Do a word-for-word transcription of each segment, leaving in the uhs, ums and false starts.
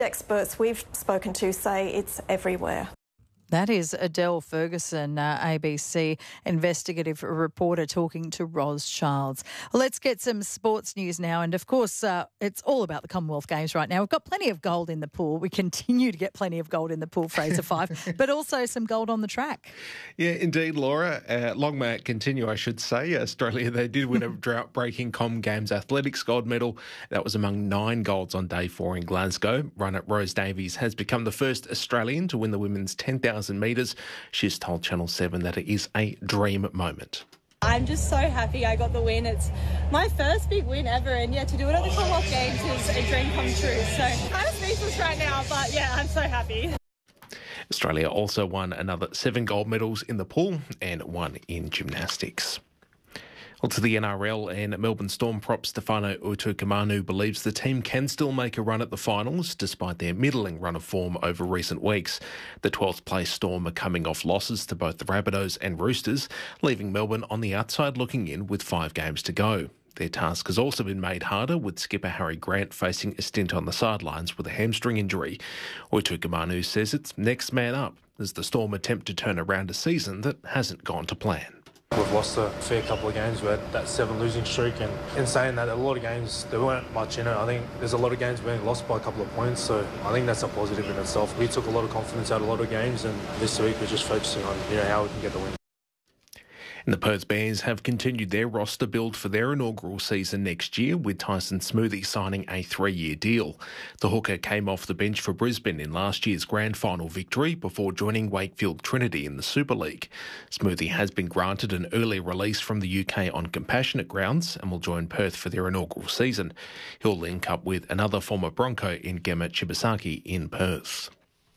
Experts we've spoken to say it's everywhere. That is Adele Ferguson, uh, A B C investigative reporter, talking to Ros Childs. Well, let's get some sports news now. And, of course, uh, it's all about the Commonwealth Games right now. We've got plenty of gold in the pool. We continue to get plenty of gold in the pool, Fraser Fife, but also some gold on the track. Yeah, indeed, Laura. Uh, long may it continue, I should say. Australia, they did win a drought-breaking Com Games athletics gold medal. That was among nine golds on day four in Glasgow. Runner Rose Davies has become the first Australian to win the women's ten thousand metres. She's told Channel seven that it is a dream moment. I'm just so happy I got the win. It's my first big win ever, and yeah, to do it at the Commonwealth Games is a dream come true. So kind of speechless right now, but yeah, I'm so happy. Australia also won another seven gold medals in the pool and one in gymnastics. Well, to the N R L, and Melbourne Storm prop Stefano Utoikamanu believes the team can still make a run at the finals despite their middling run of form over recent weeks. The twelfth place Storm are coming off losses to both the Rabbitohs and Roosters, leaving Melbourne on the outside looking in with five games to go. Their task has also been made harder, with skipper Harry Grant facing a stint on the sidelines with a hamstring injury. Utoikamanu says it's next man up as the Storm attempt to turn around a season that hasn't gone to plan. We've lost a fair couple of games. We had that seven losing streak, and in saying that, a lot of games, there weren't much in it. I think there's a lot of games we only lost by a couple of points, so I think that's a positive in itself. We took a lot of confidence out of a lot of games, and this week we're just focusing on, you know, how we can get the win. And the Perth Bears have continued their roster build for their inaugural season next year, with Tyson Smoothy signing a three-year deal. The hooker came off the bench for Brisbane in last year's grand final victory before joining Wakefield Trinity in the Super League. Smoothy has been granted an early release from the U K on compassionate grounds and will join Perth for their inaugural season. He'll link up with another former Bronco in Gemma Chibasaki in Perth.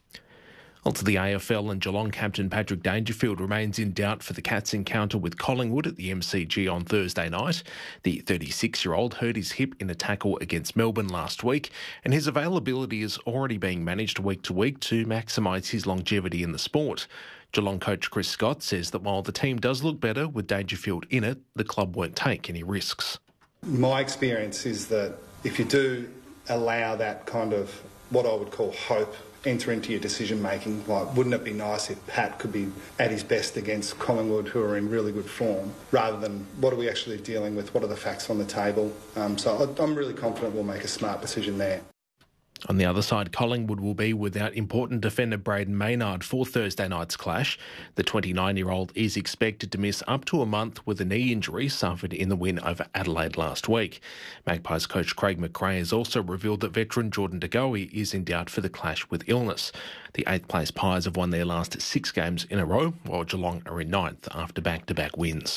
On to the A F L, and Geelong captain Patrick Dangerfield remains in doubt for the Cats' encounter with Collingwood at the M C G on Thursday night. The thirty-six-year-old hurt his hip in a tackle against Melbourne last week, and his availability is already being managed week to week to maximise his longevity in the sport. Geelong coach Chris Scott says that while the team does look better with Dangerfield in it, the club won't take any risks. My experience is that if you do allow that kind of what I would call hope enter into your decision making, like wouldn't it be nice if Pat could be at his best against Collingwood, who are in really good form, rather than what are we actually dealing with, what are the facts on the table. Um, so I'm really confident we'll make a smart decision there. On the other side, Collingwood will be without important defender Braden Maynard for Thursday night's clash. The twenty-nine-year-old is expected to miss up to a month with a knee injury suffered in the win over Adelaide last week. Magpies coach Craig McRae has also revealed that veteran Jordan De Goey is in doubt for the clash with illness. The eighth-place Pies have won their last six games in a row, while Geelong are in ninth after back-to-back wins.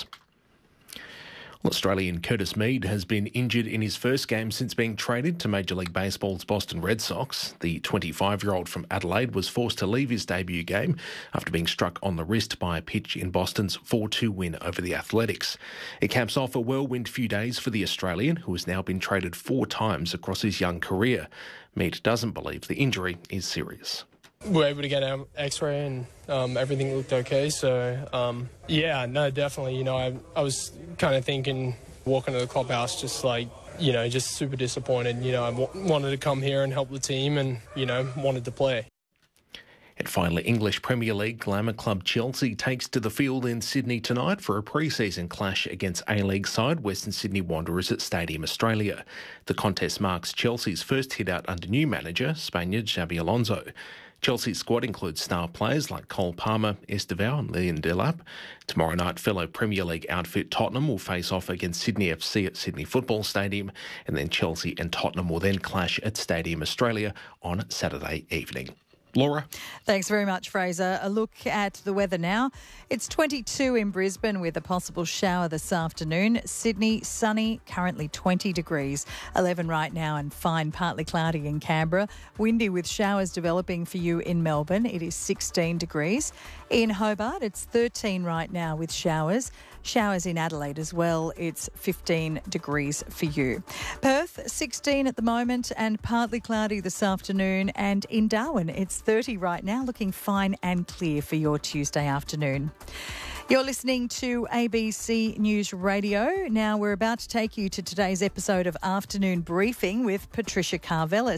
Australian Curtis Mead has been injured in his first game since being traded to Major League Baseball's Boston Red Sox. The twenty-five-year-old from Adelaide was forced to leave his debut game after being struck on the wrist by a pitch in Boston's four two win over the Athletics. It caps off a whirlwind few days for the Australian, who has now been traded four times across his young career. Mead doesn't believe the injury is serious. We were able to get our x-ray and um, everything looked okay. So, um, yeah, no, definitely. You know, I, I was kind of thinking, walking to the clubhouse, just like, you know, just super disappointed. You know, I w- wanted to come here and help the team and, you know, wanted to play. And finally, English Premier League glamour club Chelsea takes to the field in Sydney tonight for a pre-season clash against A-League side Western Sydney Wanderers at Stadium Australia. The contest marks Chelsea's first hit-out under new manager, Spaniard Xabi Alonso. Chelsea's squad includes star players like Cole Palmer, Estevao and Leon Delap. Tomorrow night, fellow Premier League outfit Tottenham will face off against Sydney F C at Sydney Football Stadium, and then Chelsea and Tottenham will then clash at Stadium Australia on Saturday evening. Laura. Thanks very much, Fraser. A look at the weather now. It's twenty-two in Brisbane with a possible shower this afternoon. Sydney, sunny, currently twenty degrees. eleven right now and fine, partly cloudy in Canberra. Windy with showers developing for you in Melbourne. It is sixteen degrees. In Hobart, it's thirteen right now with showers. Showers in Adelaide as well. It's fifteen degrees for you. Perth, sixteen at the moment and partly cloudy this afternoon. And in Darwin, it's thirty right now, looking fine and clear for your Tuesday afternoon. You're listening to A B C News Radio. Now we're about to take you to today's episode of Afternoon Briefing with Patricia Carvelis.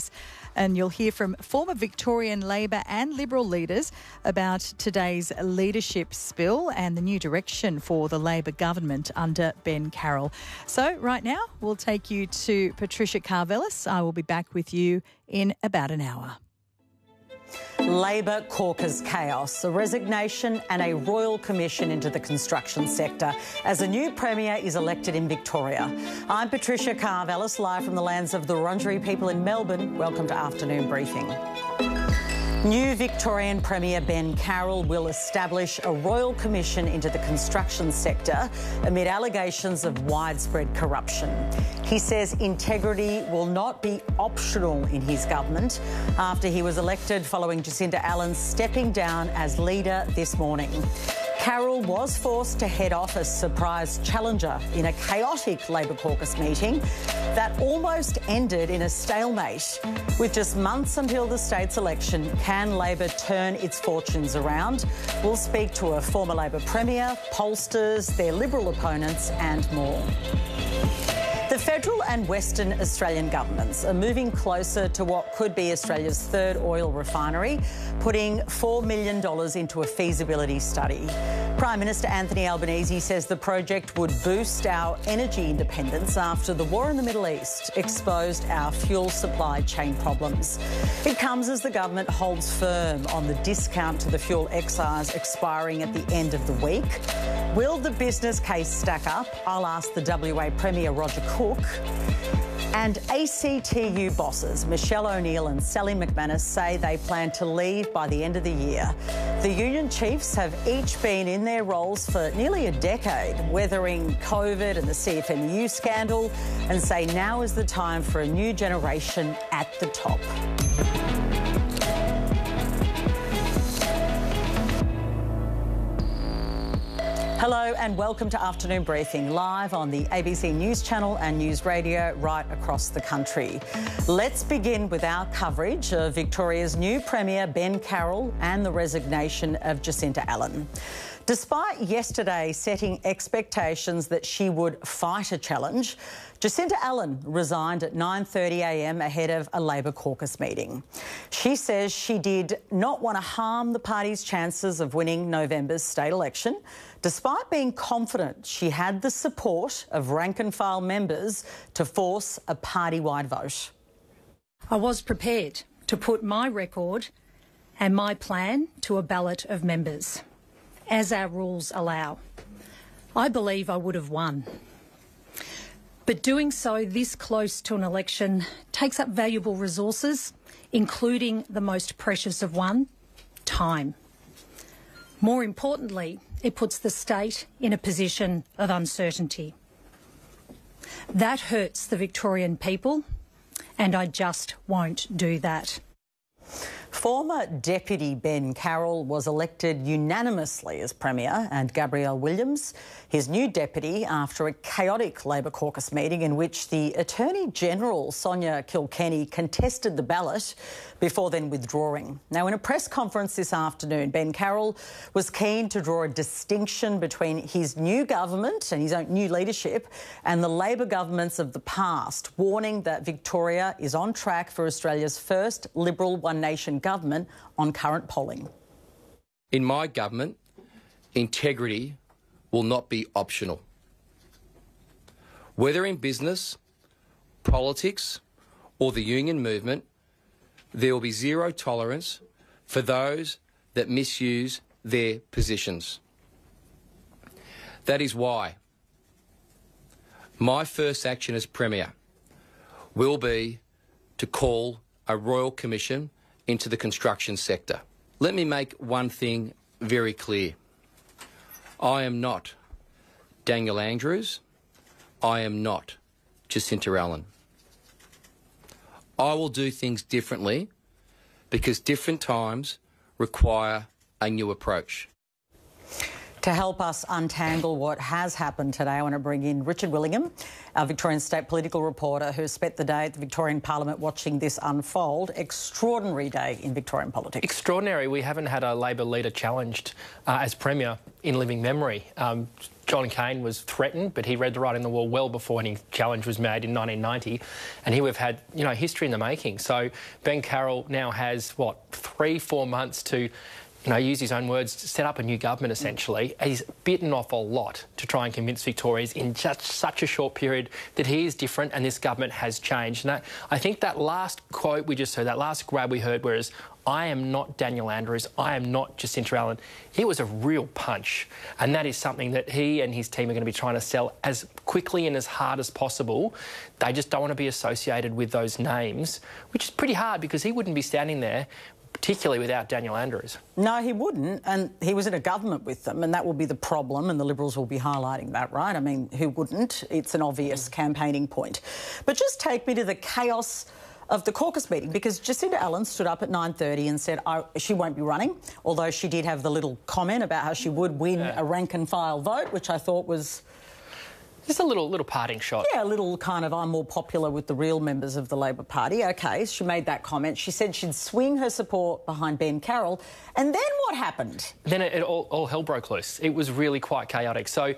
And you'll hear from former Victorian Labor and Liberal leaders about today's leadership spill and the new direction for the Labor government under Ben Carroll. So right now, we'll take you to Patricia Karvelas. I will be back with you in about an hour. Labor caucus chaos, a resignation and a royal commission into the construction sector as a new Premier is elected in Victoria. I'm Patricia Karvelas, live from the lands of the Wurundjeri people in Melbourne. Welcome to Afternoon Briefing. New Victorian Premier Ben Carroll will establish a royal commission into the construction sector amid allegations of widespread corruption. He says integrity will not be optional in his government after he was elected following Jacinta Allen stepping down as leader this morning. Carroll was forced to head off as surprise challenger in a chaotic Labor caucus meeting that almost ended in a stalemate. With just months until the state's election, can Labor turn its fortunes around? We'll speak to a former Labor Premier, pollsters, their Liberal opponents and more. The federal and Western Australian governments are moving closer to what could be Australia's third oil refinery, putting four million dollars into a feasibility study. Prime Minister Anthony Albanese says the project would boost our energy independence after the war in the Middle East exposed our fuel supply chain problems. It comes as the government holds firm on the discount to the fuel excise expiring at the end of the week. Will the business case stack up? I'll ask the W A Premier Roger Cook. And A C T U bosses Michelle O'Neill and Sally McManus say they plan to leave by the end of the year. The union chiefs have each been in their roles for nearly a decade, weathering COVID and the C F M U scandal, and say now is the time for a new generation at the top. Hello and welcome to Afternoon Briefing, live on the A B C News Channel and News Radio right across the country. Let's begin with our coverage of Victoria's new Premier Ben Carroll and the resignation of Jacinta Allen. Despite yesterday setting expectations that she would fight a challenge, Jacinta Allen resigned at nine thirty a m ahead of a Labor caucus meeting. She says she did not want to harm the party's chances of winning November's state election, despite being confident she had the support of rank-and-file members to force a party-wide vote. I was prepared to put my record and my plan to a ballot of members, as our rules allow. I believe I would have won. But doing so this close to an election takes up valuable resources, including the most precious of one, time. More importantly, it puts the state in a position of uncertainty. That hurts the Victorian people, and I just won't do that. Former Deputy Ben Carroll was elected unanimously as Premier, and Gabrielle Williams, his new deputy, after a chaotic Labor caucus meeting in which the Attorney-General, Sonia Kilkenny, contested the ballot before then withdrawing. Now, in a press conference this afternoon, Ben Carroll was keen to draw a distinction between his new government and his own new leadership and the Labor governments of the past, warning that Victoria is on track for Australia's first Liberal One Nation government on current polling. In my government, integrity will not be optional. Whether in business, politics or the union movement, there will be zero tolerance for those that misuse their positions. That is why my first action as Premier will be to call a royal commission into the construction sector. Let me make one thing very clear. I am not Daniel Andrews. I am not Jacinta Allen. I will do things differently because different times require a new approach. To help us untangle what has happened today, I want to bring in Richard Willingham, our Victorian State political reporter who spent the day at the Victorian Parliament watching this unfold. Extraordinary day in Victorian politics. Extraordinary. We haven't had a Labor leader challenged uh, as Premier in living memory. Um, John Cain was threatened, but he read the writing on the wall well before any challenge was made in nineteen ninety, and here we've had, you know, history in the making. So Ben Carroll now has, what, three, four months to, you know, use his own words, to set up a new government, essentially. He's bitten off a lot to try and convince Victorians in just such a short period that he is different and this government has changed. And that, I think that last quote we just heard, that last grab we heard, whereas I am not Daniel Andrews, I am not Jacinta Allen, it was a real punch. And that is something that he and his team are going to be trying to sell as quickly and as hard as possible. They just don't want to be associated with those names, which is pretty hard because he wouldn't be standing there particularly without Daniel Andrews. No, he wouldn't, and he was in a government with them, and that will be the problem, and the Liberals will be highlighting that, right? I mean, who wouldn't? It's an obvious mm. campaigning point. But just take me to the chaos of the caucus meeting, because Jacinta Allen stood up at nine thirty and said oh, she won't be running, although she did have the little comment about how she would win yeah. a rank-and-file vote, which I thought was... Just a little little parting shot. Yeah, a little kind of, I'm more popular with the real members of the Labor Party. OK, she made that comment. She said she'd swing her support behind Ben Carroll. And then what happened? Then it, it all, all hell broke loose. It was really quite chaotic. So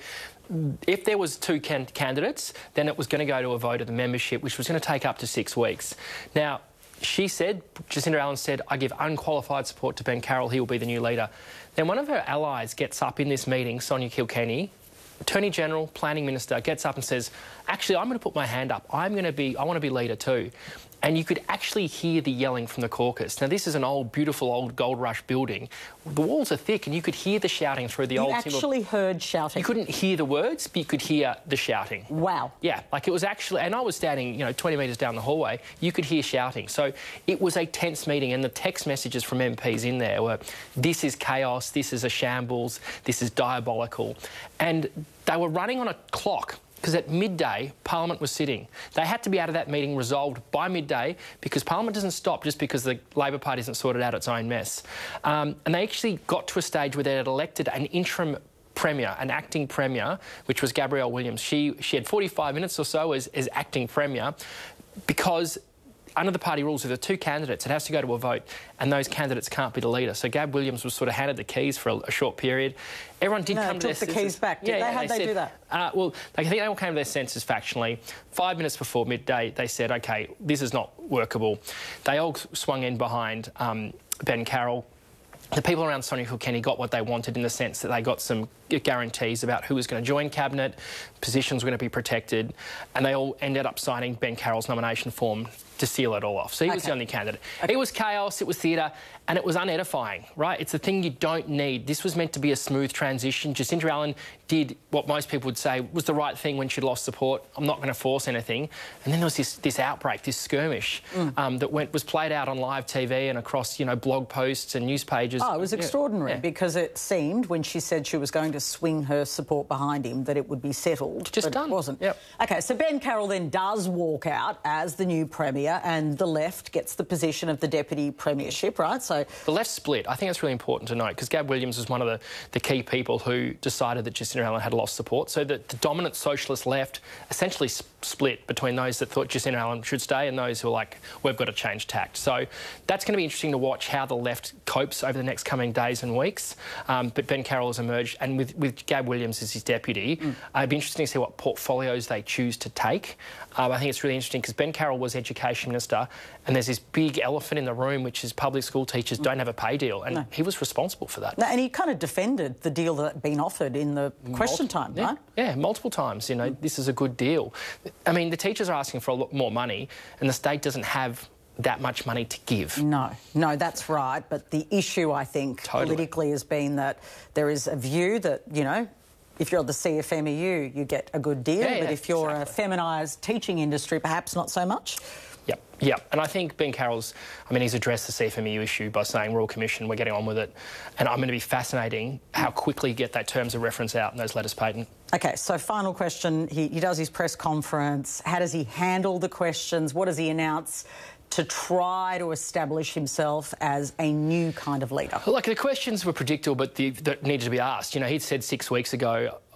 if there was two can candidates, then it was going to go to a vote of the membership, which was going to take up to six weeks. Now, she said, Jacinta Allen said, I give unqualified support to Ben Carroll. He will be the new leader. Then one of her allies gets up in this meeting, Sonia Kilkenny, Attorney General, Planning Minister, gets up and says, actually, I'm going to put my hand up. I'm going to be, I want to be leader too. And you could actually hear the yelling from the caucus. Now, this is an old, beautiful old Gold Rush building. The walls are thick and you could hear the shouting through the you old... You actually timber. heard shouting? You couldn't hear the words, but you could hear the shouting. Wow. Yeah, like it was actually... And I was standing, you know, twenty metres down the hallway. You could hear shouting. So it was a tense meeting, and the text messages from M Ps in there were, this is chaos, this is a shambles, this is diabolical. And they were running on a clock, because at midday, Parliament was sitting. They had to be out of that meeting resolved by midday, because Parliament doesn't stop just because the Labor Party hasn't sorted out its own mess. Um, and they actually got to a stage where they had elected an interim Premier, an acting Premier, which was Gabrielle Williams. She, she had forty-five minutes or so as, as acting Premier, because under the party rules, if there are two candidates, it has to go to a vote, and those candidates can't be the leader. So Gab Williams was sort of handed the keys for a, a short period. Everyone did no, come to their took the senses. keys back. Did yeah, they? yeah, How'd they, they said, do that? Uh, well, I think they all came to their senses factionally. Five minutes before midday, they said, OK, this is not workable. They all swung in behind um, Ben Carroll. The people around Sonia Kilkenny got what they wanted, in the sense that they got some guarantees about who was going to join Cabinet, positions were going to be protected, and they all ended up signing Ben Carroll's nomination form to seal it all off. So he okay. was the only candidate. Okay. It was chaos, it was theatre, and it was unedifying, right? It's the thing you don't need. This was meant to be a smooth transition. Jacinta Allen did what most people would say was the right thing when she lost support. I'm not going to force anything. And then there was this, this outbreak, this skirmish mm. um, that went, was played out on live T V and across, you know, blog posts and news pages. Oh, it was extraordinary, yeah. because it seemed, when she said she was going to swing her support behind him, that it would be settled. Just but done. It wasn't. Yep. OK, so Ben Carroll then does walk out as the new Premier, and the left gets the position of the Deputy Premiership, right? So the left split. I think that's really important to note, because Gab Williams was one of the, the key people who decided that Jacinta Allen had lost support. So the, the dominant socialist left essentially split between those that thought Jacinta Allen should stay and those who were like, we've got to change tact. So that's going to be interesting to watch how the left copes over the next coming days and weeks. Um, but Ben Carroll has emerged, and with, with Gab Williams as his deputy, mm. uh, it'd be interesting to see what portfolios they choose to take. Um, I think it's really interesting, because Ben Carroll was Education Minister, and there's this big elephant in the room, which is public school teachers mm. don't have a pay deal, and no. he was responsible for that. No, and he kind of defended the deal that had been offered in the Multi question time, yeah, right? Yeah, multiple times. You know, mm. this is a good deal. I mean, the teachers are asking for a lot more money, and the state doesn't have that much money to give. No, no, that's right. But the issue, I think, totally. politically has been that there is a view that, you know, if you're the C F M E U, you get a good deal, yeah, but yeah, if you're exactly. a feminised teaching industry, perhaps not so much. Yep, yep. And I think Ben Carroll's, I mean, he's addressed the C F M E U issue by saying Royal Commission, we're getting on with it. And I'm going to be fascinating how quickly you get that terms of reference out in those letters patent. OK, so final question. He, he does his press conference. How does he handle the questions? What does he announce to try to establish himself as a new kind of leader? Like, the questions were predictable, but the, that needed to be asked. You know, he'd said six weeks ago,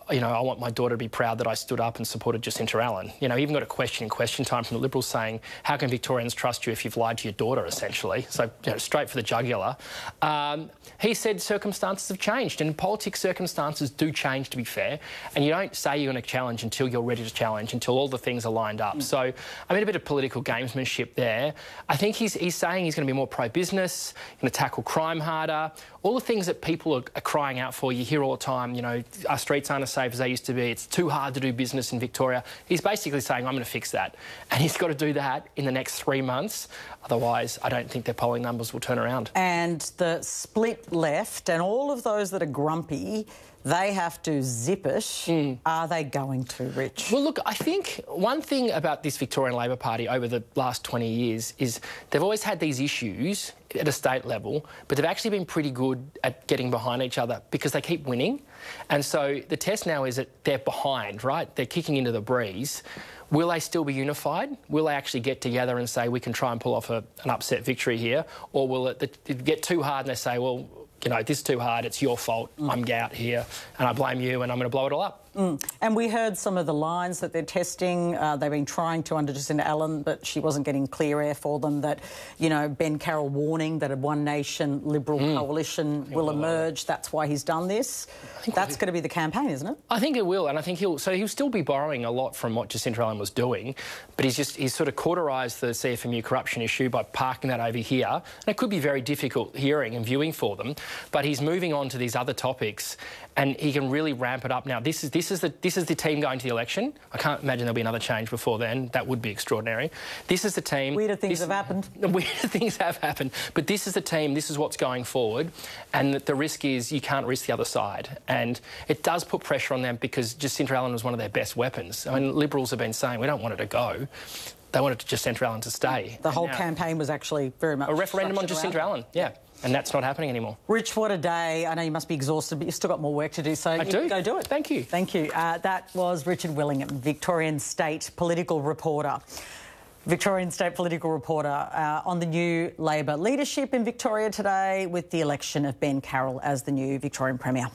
you know, I want my daughter to be proud that I stood up and supported Jacinta Allan. You know, even got a question in question time from the Liberals saying, how can Victorians trust you if you've lied to your daughter, essentially? So, you know, straight for the jugular. Um, he said circumstances have changed, and in politics circumstances do change, to be fair, and you don't say you're going to challenge until you're ready to challenge, until all the things are lined up. Mm. So, I mean, a bit of political gamesmanship there. I think he's, he's saying he's going to be more pro-business, going to tackle crime harder, all the things that people are, are crying out for. You hear all the time, you know, our streets aren't as safe as they used to be. It's too hard to do business in Victoria. He's basically saying, I'm going to fix that. And he's got to do that in the next three months. Otherwise, I don't think their polling numbers will turn around. And the split left and all of those that are grumpy, they have to zip it. Mm. Are they going to, Rich? Well, look, I think one thing about this Victorian Labor Party over the last twenty years is they've always had these issues at a state level, but they've actually been pretty good at getting behind each other because they keep winning. And so the test now is that they're behind, right? They're kicking into the breeze. Will they still be unified? Will they actually get together and say, we can try and pull off a, an upset victory here? Or will it, it get too hard and they say, well, you know, this is too hard, it's your fault, mm. I'm out here and I blame you and I'm going to blow it all up? Mm. And we heard some of the lines that they're testing. Uh, they've been trying to under Jacinta Allan, but she wasn't getting clear air for them. That, you know, Ben Carroll warning that a One Nation Liberal mm. coalition will emerge. That's why he's done this. That's going to be the campaign, isn't it? I think it will, and I think he'll... So he'll still be borrowing a lot from what Jacinta Allan was doing, but he's just... He's sort of cauterised the C F M U corruption issue by parking that over here, and it could be very difficult hearing and viewing for them, but he's moving on to these other topics, and he can really ramp it up now. This is this is the this is the team going to the election. I can't imagine there'll be another change before then. That would be extraordinary. This is the team. Weirder things this, have happened. Weirder things have happened. But this is the team. This is what's going forward, and the, the risk is you can't risk the other side, and it does put pressure on them because Jacinta Allan was one of their best weapons. I mean, Liberals have been saying we don't want her to go. They wanted Jacinta Allan to stay. The whole now, campaign was actually very much a referendum on Jacinta Allan. Yeah. And that's not happening anymore. Rich, what a day. I know you must be exhausted, but you've still got more work to do, so I you do. go do it. Thank you. Thank you. Uh, that was Richard Willingham, Victorian State political reporter. Victorian State political reporter uh, on the new Labor leadership in Victoria today with the election of Ben Carroll as the new Victorian Premier.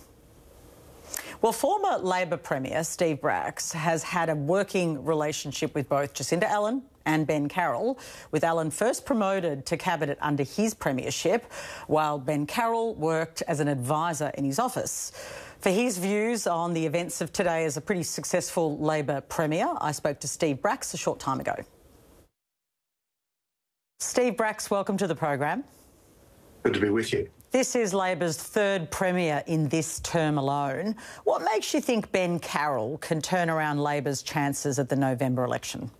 Well, former Labor Premier Steve Bracks has had a working relationship with both Jacinta Allan and Ben Carroll, with Allan first promoted to cabinet under his premiership, while Ben Carroll worked as an advisor in his office. For his views on the events of today as a pretty successful Labor Premier, I spoke to Steve Bracks a short time ago. Steve Bracks, welcome to the program. Good to be with you. This is Labor's third Premier in this term alone. What makes you think Ben Carroll can turn around Labor's chances at the November election?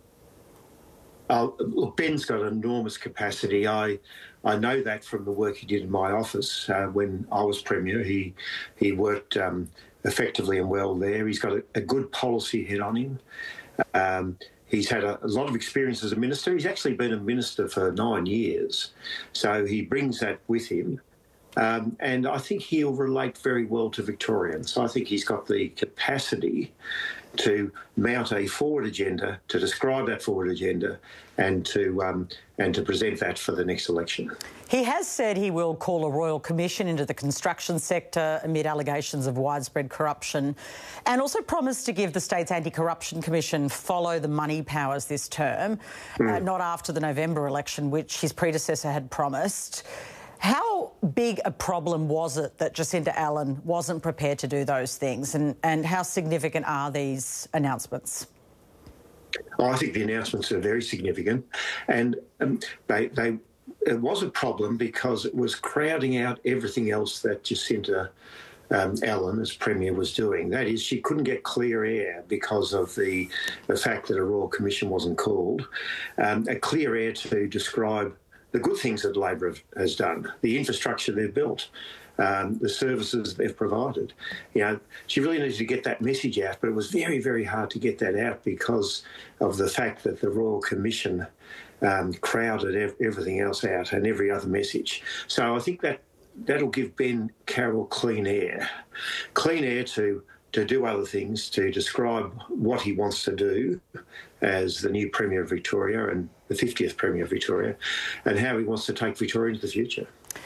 Uh, look, Ben's got enormous capacity. I I know that from the work he did in my office uh, when I was Premier. He he worked um, effectively and well there. He's got a, a good policy head on him. Um, he's had a, a lot of experience as a minister. He's actually been a minister for nine years. So he brings that with him. Um, and I think he'll relate very well to Victorians. So I think he's got the capacity to mount a forward agenda, to describe that forward agenda, and to um, and to present that for the next election. He has said he will call a royal commission into the construction sector amid allegations of widespread corruption, and also promised to give the state's anti-corruption commission follow the money powers this term, mm. uh, not after the November election, which his predecessor had promised. How big a problem was it that Jacinta Allan wasn't prepared to do those things, and, and how significant are these announcements? Well, I think the announcements are very significant, and um, they, they, it was a problem because it was crowding out everything else that Jacinta um, Allan, as Premier, was doing. That is, she couldn't get clear air because of the, the fact that a Royal Commission wasn't called. Um, a clear air to describe the good things that Labor has done, the infrastructure they've built, um, the services they've provided. You know, she really needed to get that message out, but it was very, very hard to get that out because of the fact that the Royal Commission um, crowded ev everything else out and every other message. So I think that that'll give Ben Carroll clean air, clean air to to do other things, to describe what he wants to do as the new Premier of Victoria and the fiftieth Premier of Victoria, and how he wants to take Victoria into the future.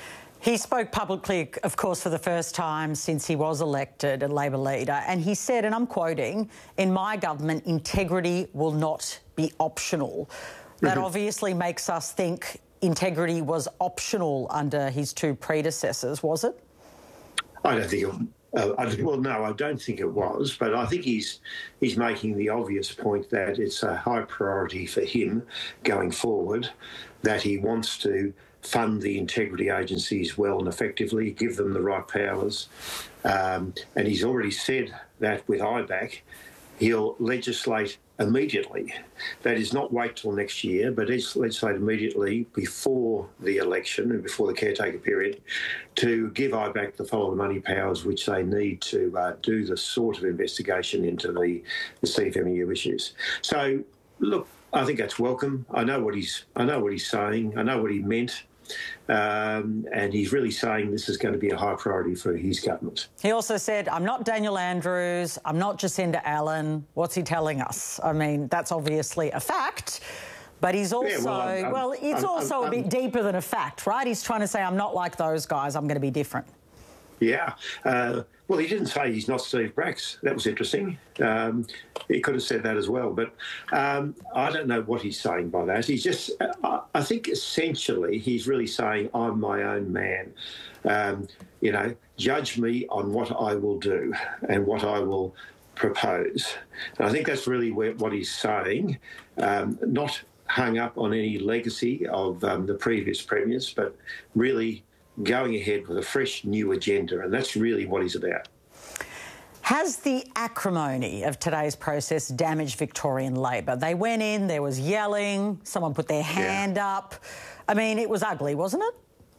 He spoke publicly, of course, for the first time since he was elected a Labor leader, and he said, and I'm quoting, "In my government, integrity will not be optional." That mm-hmm. obviously makes us think integrity was optional under his two predecessors, was it? I don't think it uh, I, well, no, I don't think it was, but I think he's he's making the obvious point that it's a high priority for him going forward, that he wants to fund the integrity agencies well and effectively, give them the right powers. Um, and he's already said that with I BAC, he'll legislate immediately. That is, not wait till next year, but legislate immediately before the election and before the caretaker period to give I BAC the follow the money powers which they need to uh, do the sort of investigation into the, the C F M E U issues. So, look, I think that's welcome. I know what he's. I know what he's saying. I know what he meant. Um, and he's really saying this is going to be a high priority for his government. He also said, I'm not Daniel Andrews, I'm not Jacinda Allen. What's he telling us? I mean, that's obviously a fact, but he's also, yeah, well, I'm, I'm, well, it's I'm, also I'm, a bit deeper than a fact, right? He's trying to say, I'm not like those guys, I'm going to be different. Yeah. Uh, well, he didn't say he's not Steve Bracks. That was interesting. Um, he could have said that as well. But um, I don't know what he's saying by that. He's just, I, I think essentially he's really saying, I'm my own man. Um, you know, judge me on what I will do and what I will propose. And I think that's really where, what he's saying, um, not hung up on any legacy of um, the previous premiers, but really going ahead with a fresh new agenda, and that's really what he's about. Has the acrimony of today's process damaged Victorian Labor? They went in, there was yelling, someone put their hand yeah. up. I mean, it was ugly, wasn't it?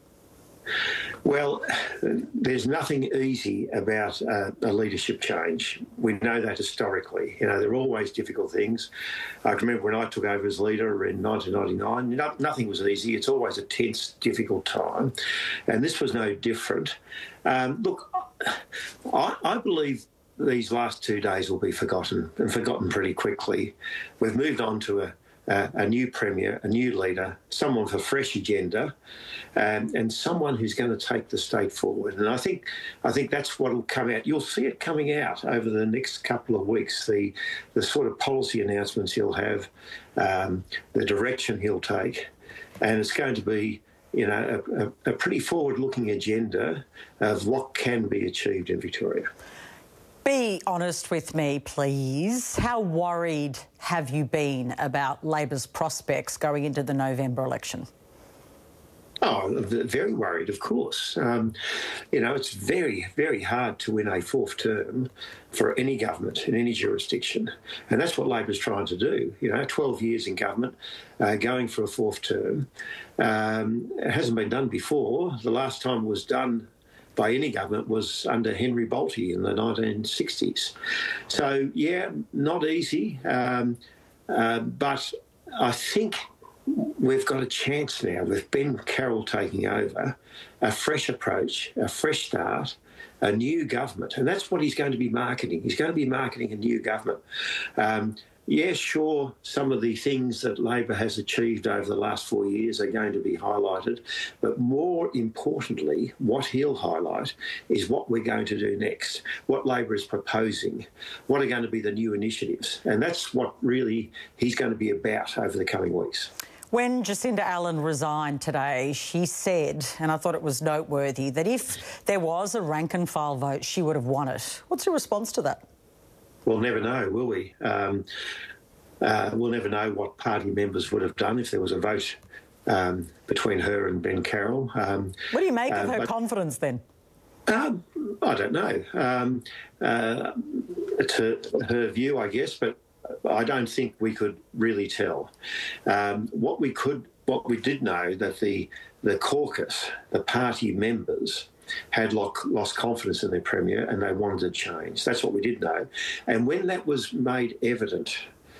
Well, there's nothing easy about uh, a leadership change. We know that historically. You know, there are always difficult things. I can remember when I took over as leader in nineteen ninety-nine, no, nothing was easy. It's always a tense, difficult time. And this was no different. Um, look, I, I believe these last two days will be forgotten, and forgotten pretty quickly. We've moved on to a Uh, a new premier, a new leader, someone with a fresh agenda, um, and someone who's going to take the state forward. And I think, I think that's what will come out. You'll see it coming out over the next couple of weeks. The the sort of policy announcements he'll have, um, the direction he'll take, and it's going to be, you know, a, a, a pretty forward-looking agenda of what can be achieved in Victoria. Be honest with me, please. How worried have you been about Labor's prospects going into the November election? Oh, very worried, of course. Um, you know, it's very, very hard to win a fourth term for any government in any jurisdiction. And that's what Labor's trying to do. You know, twelve years in government, uh, going for a fourth term. Um, it hasn't been done before. The last time it was done by any government was under Henry Bolte in the nineteen sixties. So, yeah, not easy, um, uh, but I think we've got a chance now with Ben Carroll taking over, a fresh approach, a fresh start, a new government, and that's what he's going to be marketing. He's going to be marketing a new government. Um, Yeah, sure, some of the things that Labor has achieved over the last four years are going to be highlighted, but more importantly, what he'll highlight is what we're going to do next, what Labor is proposing, what are going to be the new initiatives, and that's what really he's going to be about over the coming weeks. When Jacinda Allen resigned today, she said, and I thought it was noteworthy, that if there was a rank-and-file vote, she would have won it. What's your response to that? We'll never know, will we? Um, uh, we'll never know what party members would have done if there was a vote um, between her and Ben Carroll. Um, what do you make uh, of her but, confidence then? Um, I don't know. Um, uh, it's her, her view, I guess, but I don't think we could really tell. Um, what we could, what we did know, that the the caucus, the party members, had lost confidence in their premier and they wanted to change. That's what we did know. And when that was made evident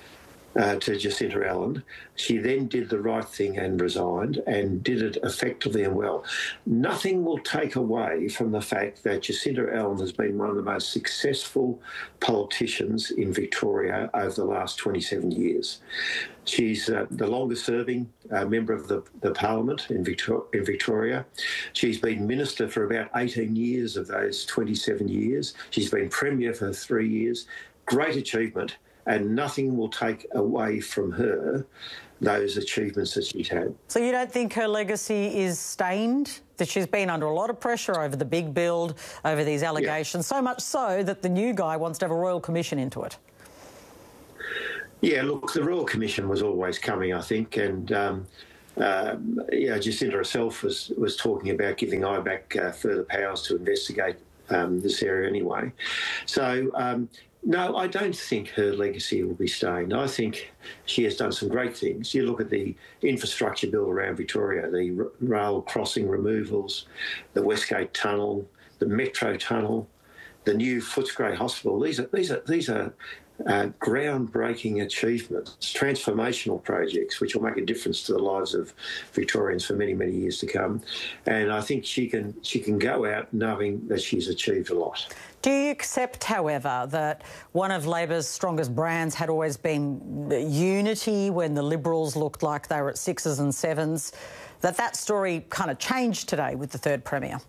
uh, to Jacinta Allen. She then did the right thing and resigned, and did it effectively and well. Nothing will take away from the fact that Jacinta Allen has been one of the most successful politicians in Victoria over the last twenty-seven years. She's uh, the longest-serving uh, member of the, the Parliament in, Victor- in Victoria. She's been Minister for about eighteen years of those twenty-seven years. She's been Premier for three years. Great achievement, and nothing will take away from her those achievements that she's had. So you don't think her legacy is stained? That she's been under a lot of pressure over the big build, over these allegations, yeah. So much so that the new guy wants to have a Royal Commission into it? Yeah, look, the Royal Commission was always coming, I think, and um, uh, yeah, Jacinta herself was, was talking about giving I B A C uh, further powers to investigate um, this area anyway. So, um, no, I don't think her legacy will be stained. I think she has done some great things. You look at the infrastructure bill around Victoria, the r- rail crossing removals, the Westgate Tunnel, the Metro Tunnel, the new Footscray Hospital. These are these are these are uh, groundbreaking achievements, transformational projects, which will make a difference to the lives of Victorians for many, many years to come. And I think she can she can go out knowing that she's achieved a lot. Do you accept, however, that one of Labor's strongest brands had always been unity when the Liberals looked like they were at sixes and sevens, that that story kind of changed today with the third Premier?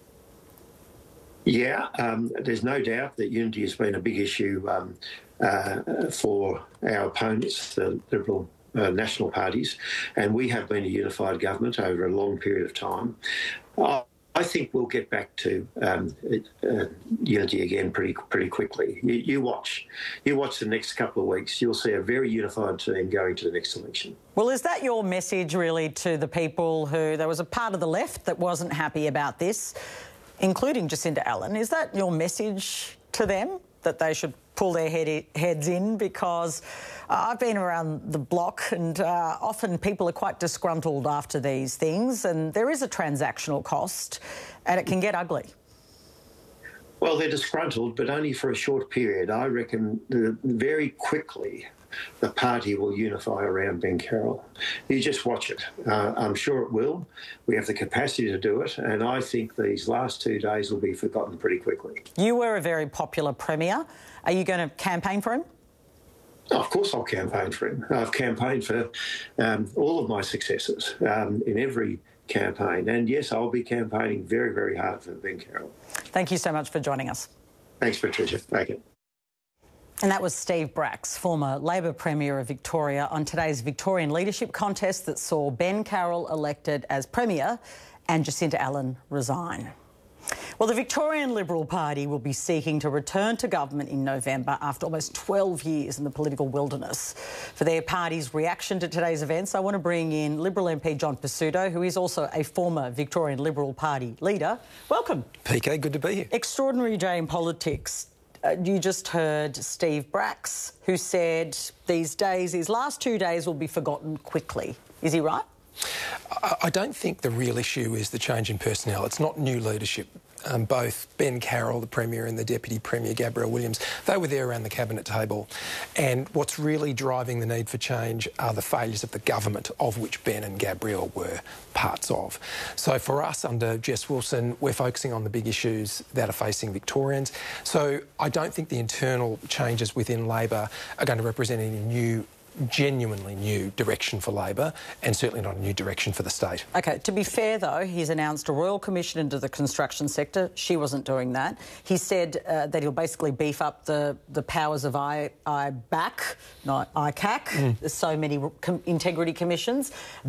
Yeah, um, there's no doubt that unity has been a big issue um, uh, for our opponents, the Liberal uh, national parties, and we have been a unified government over a long period of time. Uh, I think we'll get back to um, uh, unity again pretty pretty quickly. You, you watch, you watch the next couple of weeks. You'll see a very unified team going to the next election. Well, is that your message really to the people who there was a part of the left that wasn't happy about this, including Jacinta Allen? Is that your message to them, that they should pull their head, heads in? Because uh, I've been around the block, and uh, often people are quite disgruntled after these things, and there is a transactional cost and it can get ugly. Well, they're disgruntled, but only for a short period. I reckon the, very quickly the party will unify around Ben Carroll. You just watch it. Uh, I'm sure it will. We have the capacity to do it, and I think these last two days will be forgotten pretty quickly. You were a very popular Premier. Are you going to campaign for him? Oh, of course I'll campaign for him. I've campaigned for um, all of my successors um, in every campaign, and yes, I'll be campaigning very, very hard for Ben Carroll. Thank you so much for joining us. Thanks, Patricia. Thank you. And that was Steve Bracks, former Labor Premier of Victoria, on today's Victorian leadership contest that saw Ben Carroll elected as Premier and Jacinta Allen resign. Well, the Victorian Liberal Party will be seeking to return to government in November after almost twelve years in the political wilderness. For their party's reaction to today's events, I want to bring in Liberal M P John Pesutto, who is also a former Victorian Liberal Party leader. Welcome. P K, good to be here. Extraordinary day in politics. Uh, you just heard Steve Bracks, who said these days, these last two days will be forgotten quickly. Is he right? I don't think the real issue is the change in personnel. It's not new leadership. Um, both Ben Carroll, the Premier, and the Deputy Premier, Gabrielle Williams, they were there around the cabinet table. And what's really driving the need for change are the failures of the government, of which Ben and Gabrielle were parts of. So for us, under Jess Wilson, we're focusing on the big issues that are facing Victorians. So I don't think the internal changes within Labor are going to represent any new genuinely new direction for Labor, and certainly not a new direction for the state. OK, to be fair, though, he's announced a Royal Commission into the construction sector. She wasn't doing that. He said uh, that he'll basically beef up the, the powers of I, I B A C, not I C A C. Mm. There's so many com integrity commissions.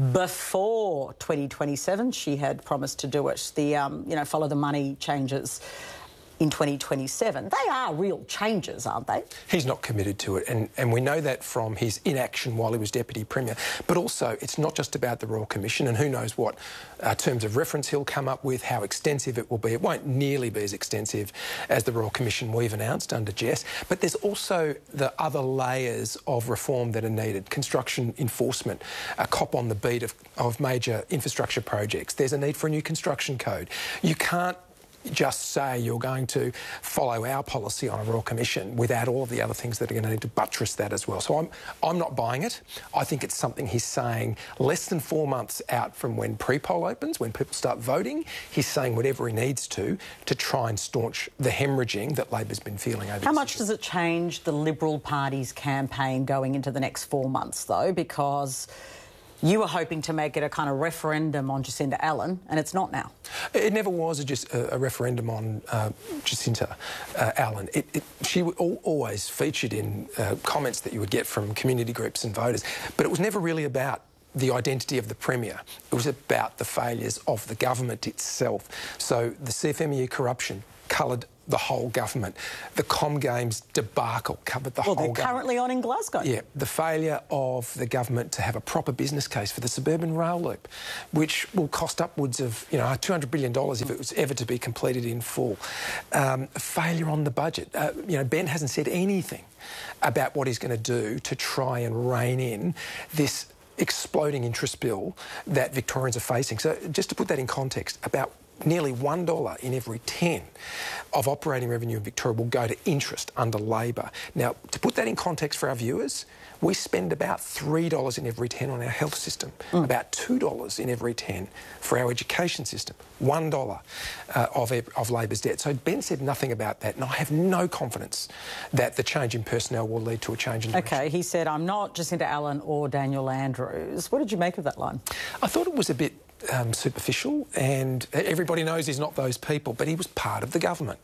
Before twenty twenty-seven, she had promised to do it. The, um, you know, follow the money changes in twenty twenty-seven. They are real changes, aren't they? He's not committed to it, and, and we know that from his inaction while he was Deputy Premier. But also, it's not just about the Royal Commission, and who knows what uh, terms of reference he'll come up with, how extensive it will be. It won't nearly be as extensive as the Royal Commission we've announced under Jess. But there's also the other layers of reform that are needed. Construction enforcement, a cop on the beat of, of major infrastructure projects. There's a need for a new construction code. You can't just say you're going to follow our policy on a Royal Commission without all of the other things that are going to need to buttress that as well. So I'm, I'm not buying it. I think it's something he's saying less than four months out from when pre-poll opens, when people start voting. He's saying whatever he needs to to try and staunch the hemorrhaging that Labor's been feeling over. How much does it change the Liberal Party's campaign going into the next four months, though? Because you were hoping to make it a kind of referendum on Jacinda Allan, and it's not now. It never was a, just a, a referendum on uh, Jacinda uh, Allan. It, it, she al always featured in uh, comments that you would get from community groups and voters, but it was never really about the identity of the Premier. It was about the failures of the government itself. So the C F M E U corruption coloured the whole government. The Com Games debacle covered the well, whole they're government. currently on in Glasgow. Yeah, the failure of the government to have a proper business case for the suburban rail loop, which will cost upwards of, you know, two hundred billion dollars if it was ever to be completed in full. Um, a failure on the budget. Uh, you know, Ben hasn't said anything about what he's going to do to try and rein in this exploding interest bill that Victorians are facing. So just to put that in context, about nearly one dollar in every ten of operating revenue in Victoria will go to interest under Labor. Now, to put that in context for our viewers, we spend about three dollars in every ten on our health system, mm. about two dollars in every ten for our education system, one dollar uh, of, of Labor's debt. So Ben said nothing about that, and I have no confidence that the change in personnel will lead to a change in direction. OK, he said, I'm not Jacinda Allan or Daniel Andrews. What did you make of that line? I thought it was a bit Um, superficial, and everybody knows he's not those people, but he was part of the government.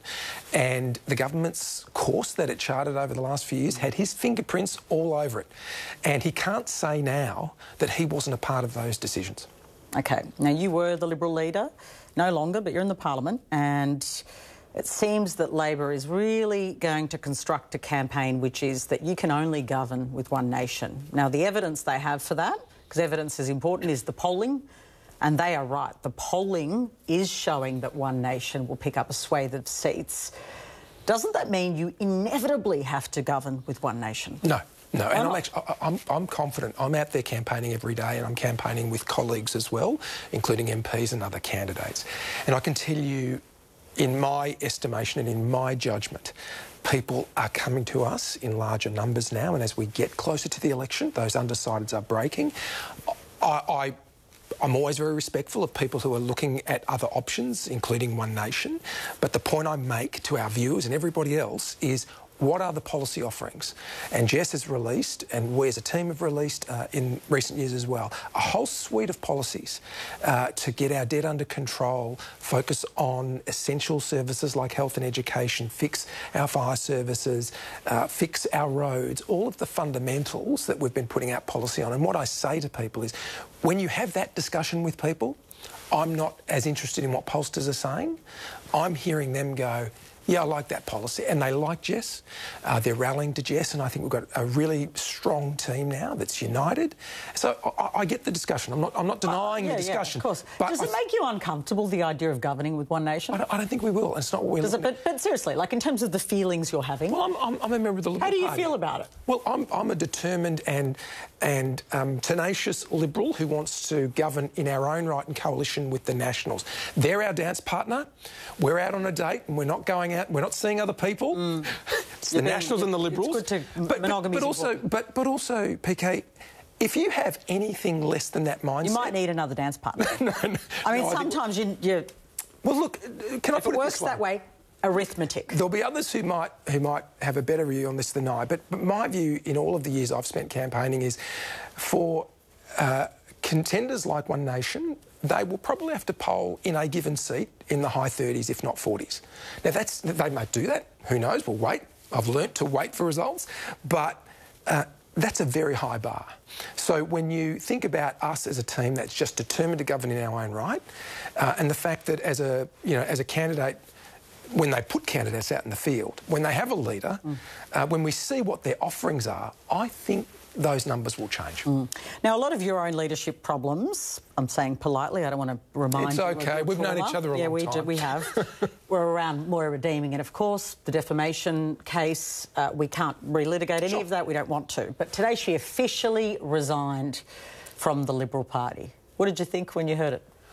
And the government's course that it charted over the last few years had his fingerprints all over it. And he can't say now that he wasn't a part of those decisions. OK. Now, you were the Liberal leader, no longer, but you're in the Parliament, and it seems that Labor is really going to construct a campaign which is that you can only govern with one nation. Now, the evidence they have for that, because evidence is important, is the polling. And they are right. The polling is showing that One Nation will pick up a swathe of seats. Doesn't that mean you inevitably have to govern with One Nation? No. No, and I'm, actually, I'm, I'm confident. I'm out there campaigning every day, and I'm campaigning with colleagues as well, including M Ps and other candidates. And I can tell you, in my estimation and in my judgment, people are coming to us in larger numbers now, and as we get closer to the election, those undecideds are breaking. I... I I'm always very respectful of people who are looking at other options, including One Nation. But the point I make to our viewers and everybody else is, what are the policy offerings? And Jess has released, and we as a team have released uh, in recent years as well, a whole suite of policies uh, to get our debt under control, focus on essential services like health and education, fix our fire services, uh, fix our roads, all of the fundamentals that we've been putting out policy on. And what I say to people is, when you have that discussion with people, I'm not as interested in what pollsters are saying. I'm hearing them go, yeah, I like that policy. And they like Jess. Uh, they're rallying to Jess, and I think we've got a really strong team now that's united. So I, I get the discussion. I'm not, I'm not denying uh, yeah, the discussion. Yeah, of course. But Does it make you uncomfortable, the idea of governing with One Nation? I don't, I don't think we will. It's not what we're Does it, but, but seriously, like in terms of the feelings you're having... Well, I'm, I'm, I'm a member of the Liberal How do you Party. feel about it? Well, I'm, I'm a determined and, and um, tenacious Liberal who wants to govern in our own right in coalition with the Nationals. They're our dance partner. We're out on a date and we're not going out, we're not seeing other people. Mm. It's the Nationals and the Liberals. It's good to... But, but, but, also, but, but also, P K, if you have anything less than that mindset... You might need another dance partner. no, no. I mean, no, sometimes I think... you... you well, look, can I if put it, it works this way? that way, arithmetic. There'll be others who might who might have a better view on this than I, but, but my view in all of the years I've spent campaigning is for uh, contenders like One Nation, they will probably have to poll in a given seat in the high thirties, if not forties. Now, that's they might do that. Who knows? We'll wait. I've learnt to wait for results. But uh, that's a very high bar. So when you think about us as a team that's just determined to govern in our own right, uh, and the fact that as a, you know, as a candidate, when they put candidates out in the field, when they have a leader, mm. uh, when we see what their offerings are, I think those numbers will change. Mm. Now, a lot of your own leadership problems, I'm saying politely, I don't want to remind it's you... It's OK. We've known each other a yeah, long we time. Yeah, we have. We're around Moira redeeming it, of course. The defamation case, uh, we can't relitigate any sure. of that. We don't want to. But today she officially resigned from the Liberal Party. What did you think when you heard it?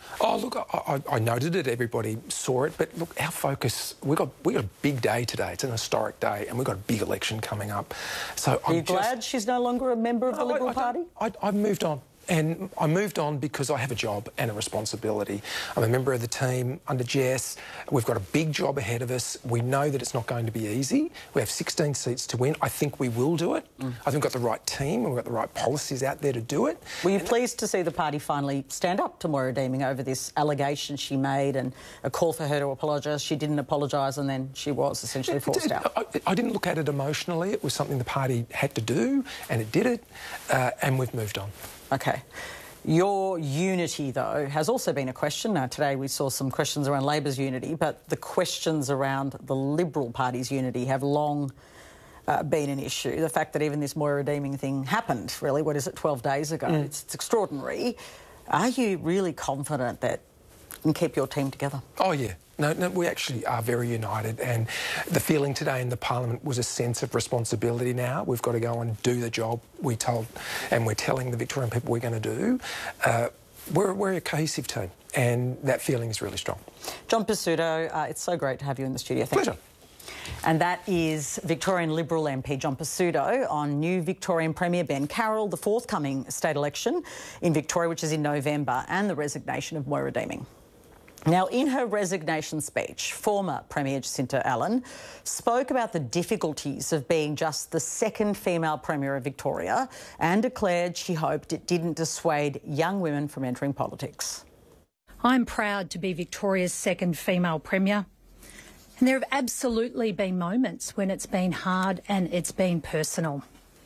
Oh, look, I, I, I noted it. Everybody saw it. But look, our focus, we've got, we got a big day today. It's an historic day and we've got a big election coming up. So Are I'm you just, glad she's no longer a member of the oh, Liberal I, I Party? I, I've moved on. And I moved on because I have a job and a responsibility. I'm a member of the team under Jess. We've got a big job ahead of us. We know that it's not going to be easy. We have sixteen seats to win. I think we will do it. Mm. I think we've got the right team and we've got the right policies out there to do it. Were you pleased to see the party finally stand up to Moira Deeming over this allegation she made and a call for her to apologise? She didn't apologise and then she was essentially forced out. I, I didn't look at it emotionally. It was something the party had to do and it did it, uh, and we've moved on. OK. Your unity, though, has also been a question. Now, today we saw some questions around Labor's unity, but the questions around the Liberal Party's unity have long uh, been an issue. The fact that even this Moira Deeming thing happened, really, what is it, twelve days ago? Mm. It's, it's extraordinary. Are you really confident that you can keep your team together? Oh, yeah. No, no, we actually are very united, and the feeling today in the Parliament was a sense of responsibility now. We've got to go and do the job we told, and we're telling the Victorian people we're going to do. Uh, we're, we're a cohesive team, and that feeling is really strong. John Pesutto, uh, it's so great to have you in the studio. Thank Pleasure. you. And that is Victorian Liberal M P John Pesutto on new Victorian Premier Ben Carroll, the forthcoming state election in Victoria, which is in November, and the resignation of Moira Deeming. Now, in her resignation speech, former Premier Jacinta Allan spoke about the difficulties of being just the second female Premier of Victoria and declared she hoped it didn't dissuade young women from entering politics. I'm proud to be Victoria's second female Premier, and there have absolutely been moments when it's been hard and it's been personal.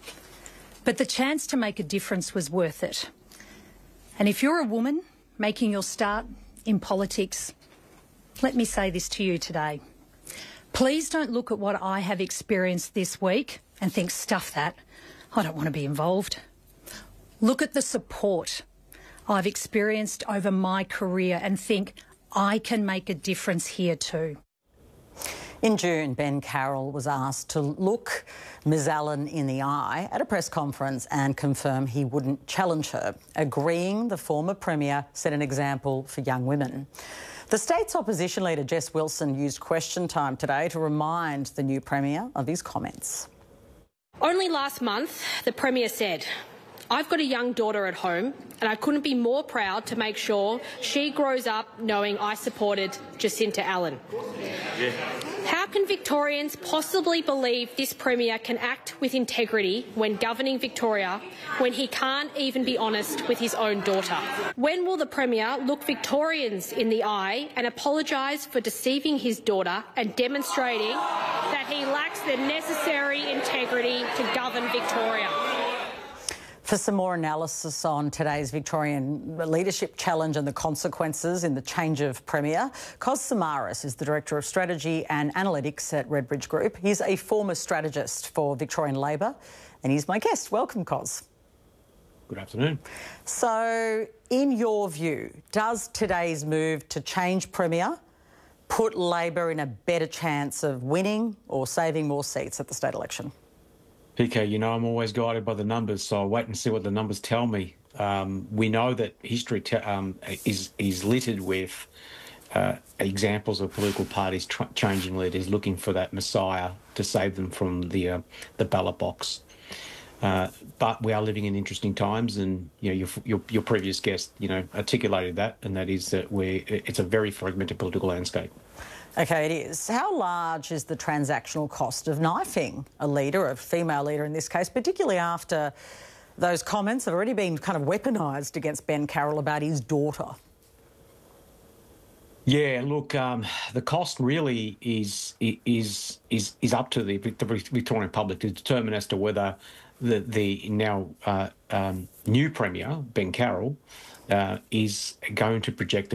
But the chance to make a difference was worth it. And if you're a woman making your start in politics, let me say this to you today. Please don't look at what I have experienced this week and think, stuff that, I don't want to be involved. Look at the support I've experienced over my career and think, I can make a difference here too. In June, Ben Carroll was asked to look Ms Allan in the eye at a press conference and confirm he wouldn't challenge her, agreeing the former Premier set an example for young women. The state's opposition leader, Jess Wilson, used question time today to remind the new Premier of his comments. Only last month, the Premier said, I've got a young daughter at home and I couldn't be more proud to make sure she grows up knowing I supported Jacinta Allan. Yeah. How can Victorians possibly believe this Premier can act with integrity when governing Victoria when he can't even be honest with his own daughter? When will the Premier look Victorians in the eye and apologise for deceiving his daughter and demonstrating that he lacks the necessary integrity to govern Victoria? For some more analysis on today's Victorian leadership challenge and the consequences in the change of Premier, Kos Samaras is the Director of Strategy and Analytics at Redbridge Group. He's a former strategist for Victorian Labor and he's my guest. Welcome, Kos. Good afternoon. So, in your view, does today's move to change Premier put Labor in a better chance of winning or saving more seats at the state election? P K, you know I'm always guided by the numbers, so I'll wait and see what the numbers tell me. Um, we know that history te- um, is is littered with uh, examples of political parties tr- changing leaders, looking for that messiah to save them from the uh, the ballot box. Uh, but we are living in interesting times, and you know your, your your previous guest, you know, articulated that, and that is that we it's a very fragmented political landscape. OK, it is. How large is the transactional cost of knifing a leader, a female leader in this case, particularly after those comments have already been kind of weaponised against Ben Carroll about his daughter? Yeah, look, um, the cost really is is is is up to the, the Victorian public to determine as to whether the the now uh, um, new Premier Ben Carroll uh, is going to project